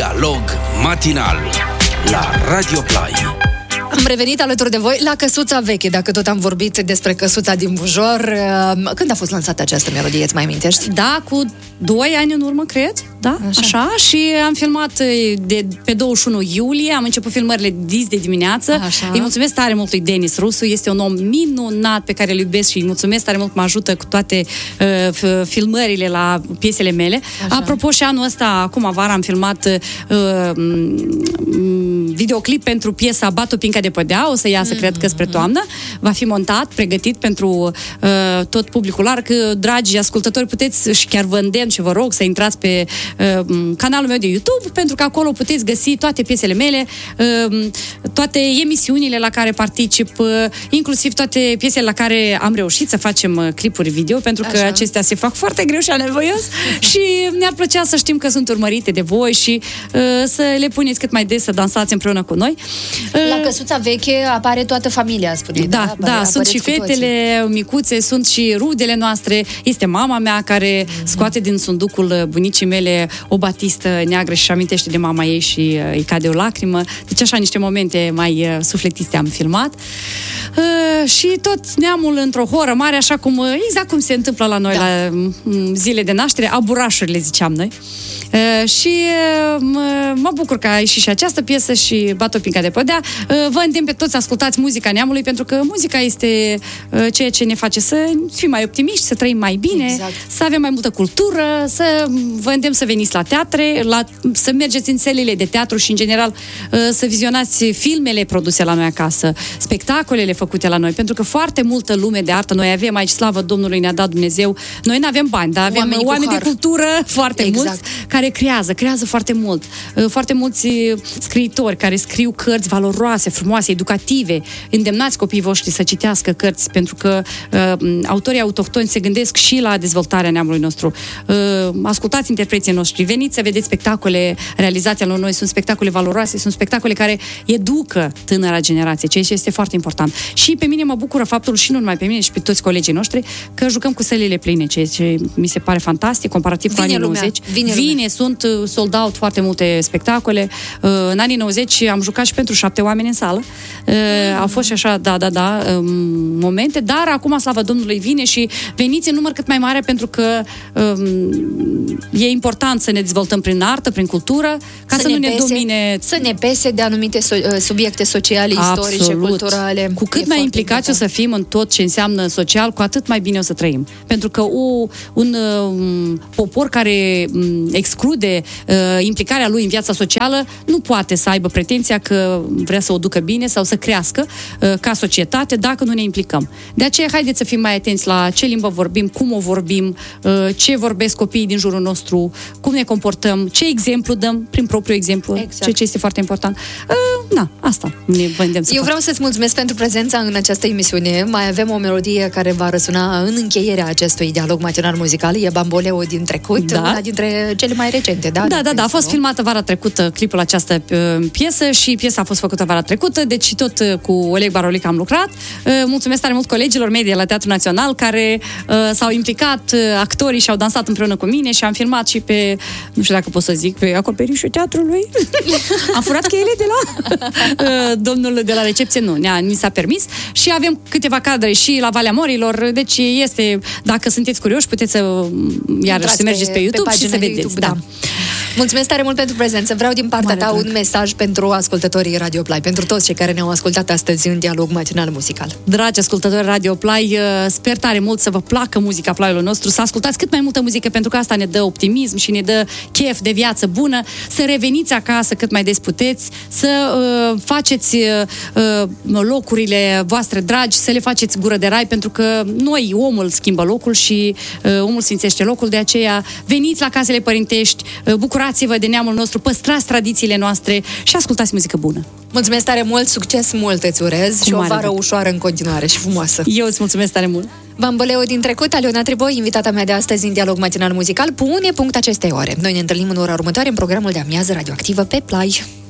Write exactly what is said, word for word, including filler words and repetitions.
Dialog matinal la Radio Play. Am revenit alături de voi la Căsuța Veche, dacă tot am vorbit despre Căsuța din Bujor. Când a fost lansată această melodie, îți mai amintești? Da, cu doi ani în urmă, cred. Da, așa. așa. Și am filmat de, pe douăzeci și unu iulie, am început filmările dis de dimineață. Așa. Îi mulțumesc tare mult lui Denis Rusu, este un om minunat pe care îl iubesc și îi mulțumesc tare mult că mă ajută cu toate uh, filmările la piesele mele. Așa. Apropo, și anul ăsta, acum vara, am filmat uh, videoclip pentru piesa Batu Pinca de Pădea, o să iasă, mm-hmm. cred că spre toamnă. Va fi montat, pregătit pentru uh, tot publicul larg. Dragi ascultători, puteți și chiar vă îndemn și vă rog să intrați pe uh, canalul meu de YouTube, pentru că acolo puteți găsi toate piesele mele, uh, toate emisiunile la care particip, uh, inclusiv toate piesele la care am reușit să facem uh, clipuri video, pentru că Așa. acestea se fac foarte greu și anevoios și ne-ar plăcea să știm că sunt urmărite de voi și uh, să le puneți cât mai des să dansați împreună cu noi. Uh, la Căsuța Veche apare toată familia, spune. Da, da, da, sunt și fetele micuțe, sunt și rudele noastre, este mama mea care mm-hmm. scoate din sunducul bunicii mele o batistă neagră și amintește de mama ei și uh, îi cade o lacrimă. Deci așa niște momente mai uh, sufletiste am filmat. Uh, și tot neamul într-o horă mare, așa cum, uh, exact cum se întâmplă la noi da. la um, zile de naștere, aburașurile ziceam noi. Uh, și uh, mă bucur că a ieșit și această piesă și Batu Pinca de Pădea. Uh, vă îndemn pe toți să ascultați muzica neamului, pentru că muzica este uh, ceea ce ne face să fim mai optimiști, să trăim mai bine, exact. Să avem mai multă cultură, să vă îndemn să veniți la teatre, la, să mergeți în sălile de teatru și în general uh, să vizionați filmele produse la noi acasă, spectacolele făcute la noi, pentru că foarte multă lume de artă noi avem aici, slavă Domnului ne-a dat Dumnezeu. Noi nu avem bani, dar avem oameni, oameni de cultură foarte exact. mulți care creează, creează foarte mult. Foarte mulți scriitori care scriu cărți valoroase, frumoase, educative. Îndemnați copiii voștri să citească cărți, pentru că uh, autorii autohtoni se gândesc și la dezvoltarea neamului nostru. Uh, ascultați interpreții noștri, veniți să vedeți spectacole realizate la noi, sunt spectacole valoroase, sunt spectacole care educă tânăra generație, ceea ce este foarte important. Și pe mine mă bucură faptul, și nu numai pe mine, și pe toți colegii noștri, că jucăm cu sălile pline, ceea ce mi se pare fantastic, comparativ cu anii nouăzeci. Vine, Vine sunt sold out foarte multe spectacole. În anii nouăzeci am jucat și pentru șapte oameni în sală. Mm. Au fost și așa, da, da, da, momente, dar acum, slavă Domnului, vine și veniți în număr cât mai mare, pentru că um, e important să ne dezvoltăm prin artă, prin cultură, ca să, să nu ne pese, domine... Să ne pese de anumite so- subiecte sociale, istorice, Absolut. culturale. Cu cât e mai implicați o să fim în tot ce înseamnă social, cu atât mai bine o să trăim. Pentru că o, un um, popor care um, exclude uh, implicarea lui în viața socială nu poate să aibă pretenția că vrea să o ducă bine sau să crească uh, ca societate dacă nu ne implicăm. De aceea, haideți să fim mai atenți la ce limbă vorbim, cum o vorbim, uh, ce vorbesc copiii din jurul nostru, cum ne comportăm, ce exemplu dăm prin propriul exemplu, exact. Ceea ce este foarte important. Uh, na, asta ne vândem să Eu vreau să-ți mulțumesc pentru prezența în această emisiune. Mai avem o melodie care va răsuna în încheierea acestui dialog matinal muzical. E Bamboleo din trecut, da. una dintre cele mai recente, da? Da, da, da. A fost filmată vara trecută clipul această uh, piesă și piesa a fost făcută vara trecută, deci tot uh, cu Oleg Barolic am lucrat. Uh, mulțumesc tare mult colegilor mei de la Teatrul Național care uh, s-au implicat, uh, actorii și-au dansat împreună cu mine și am filmat și pe, nu știu dacă pot să zic, pe acoperișul teatrului. Am furat cheile de la uh, domnul de la recepție, nu, ne-a, ni s-a permis și avem câteva cadre și la Valea Morilor, deci este, dacă sunteți curioși, puteți să iarăși să mergeți pe, pe YouTube pe și să vedeți. YouTube, da. Da. Mulțumesc tare mult pentru prezență. Vreau din partea ta un mesaj pentru ascultătorii Radio Play, pentru toți cei care ne-au ascultat astăzi în dialog matinal muzical. Dragi ascultători Radio Play, sper tare mult să vă placă muzica Play-ului nostru, să ascultați cât mai multă muzică, pentru că asta ne dă optimism și ne dă chef de viață bună, să reveniți acasă cât mai des puteți, să uh, faceți uh, locurile voastre dragi, să le faceți gură de rai, pentru că noi, omul, schimbă locul și uh, omul sfințește locul, de aceea veniți la casele părintești, uh, bucurați-vă de neamul nostru, păstrați tradițiile noastre și ascultați muzică bună. Mulțumesc tare mult, succes mult îți urez Cu și o vară de. ușoară în continuare și frumoasă. Eu îți mulțumesc tare mult. Bamboleo din trecut, Aliona Triboi, invitata mea de astăzi în dialog matinal muzical, pune punct acestei ore. Noi ne întâlnim în ora următoare în programul de amiază radioactivă pe Play.